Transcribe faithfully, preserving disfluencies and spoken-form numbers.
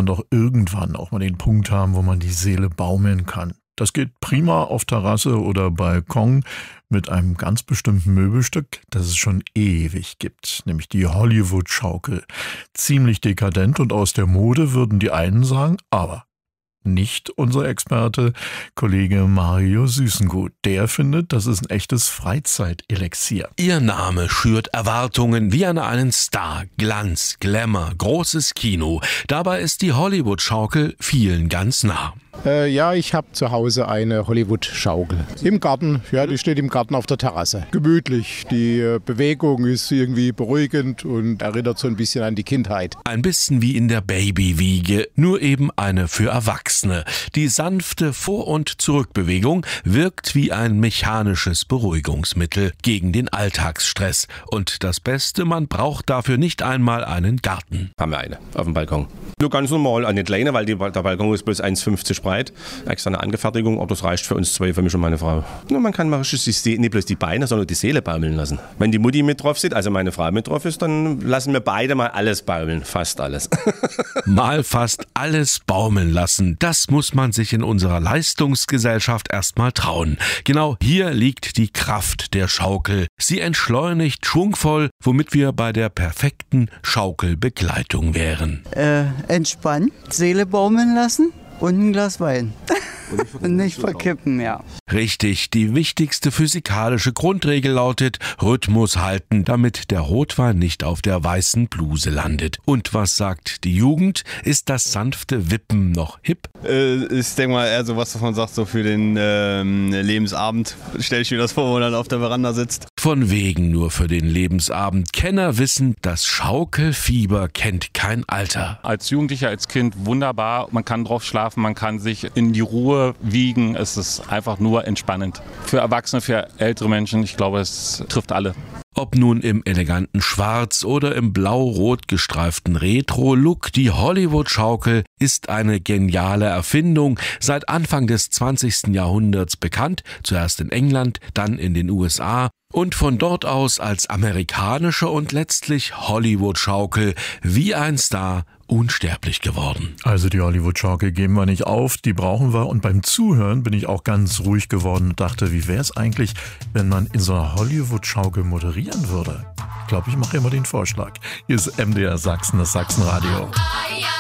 man doch irgendwann auch mal den Punkt haben, wo man die Seele baumeln kann. Das geht prima auf Terrasse oder Balkon mit einem ganz bestimmten Möbelstück, das es schon ewig gibt, nämlich die Hollywood-Schaukel. Ziemlich dekadent und aus der Mode, würden die einen sagen, aber nicht unser Experte, Kollege Mario Süßengut. Der findet, das ist ein echtes Freizeitelixier. Ihr Name schürt Erwartungen wie an einen Star. Glanz, Glamour, großes Kino. Dabei ist die Hollywood-Schaukel vielen ganz nah. Äh, ja, ich habe zu Hause eine Hollywood-Schaukel. Im Garten, ja, die steht im Garten auf der Terrasse. Gemütlich, die äh, Bewegung ist irgendwie beruhigend und erinnert so ein bisschen an die Kindheit. Ein bisschen wie in der Babywiege, nur eben eine für Erwachsene. Die sanfte Vor- und Zurückbewegung wirkt wie ein mechanisches Beruhigungsmittel gegen den Alltagsstress. Und das Beste, man braucht dafür nicht einmal einen Garten. Haben wir eine auf dem Balkon. Nur ganz normal, eine kleine, weil die, der Balkon ist bloß eins Komma fünfzig breit. Extra eine Angefertigung, aber das reicht für uns zwei, für mich und meine Frau. Nur man kann mal richtig die, nicht bloß die Beine, sondern die Seele baumeln lassen. Wenn die Mutti mit drauf sitzt, also meine Frau mit drauf ist, dann lassen wir beide mal alles baumeln, fast alles. Mal fast alles baumeln lassen, das muss man sich in unserer Leistungsgesellschaft erstmal trauen. Genau hier liegt die Kraft der Schaukel. Sie entschleunigt schwungvoll, womit wir bei der perfekten Schaukelbegleitung wären. Äh, entspannen, Seele baumeln lassen und ein Glas Wein. Und nicht verkippen, ja. Richtig, die wichtigste physikalische Grundregel lautet Rhythmus halten, damit der Rotwein nicht auf der weißen Bluse landet. Und was sagt die Jugend? Ist das sanfte Wippen noch hip? Äh, ich denke mal eher so was, was man sagt, so für den ähm, Lebensabend. Stell ich mir das vor, wo man dann auf der Veranda sitzt. Von wegen nur für den Lebensabend. Kenner wissen, das Schaukelfieber kennt kein Alter. Als Jugendlicher, als Kind wunderbar. Man kann drauf schlafen, man kann sich in die Ruhe wiegen. Es ist einfach nur entspannend. Für Erwachsene, für ältere Menschen, ich glaube, es trifft alle. Ob nun im eleganten Schwarz oder im blau-rot gestreiften Retro-Look, die Hollywood-Schaukel ist eine geniale Erfindung, seit Anfang des zwanzigsten Jahrhunderts bekannt, zuerst in England, dann in den U S A und von dort aus als amerikanische und letztlich Hollywood-Schaukel wie ein Star unsterblich geworden. Also die Hollywood-Schaukel geben wir nicht auf, die brauchen wir. Und beim Zuhören bin ich auch ganz ruhig geworden und dachte, wie wäre es eigentlich, wenn man in so einer Hollywood-Schaukel moderieren würde? Ich glaube, ich mache immer den Vorschlag. Hier ist M D R Sachsen, das Sachsenradio.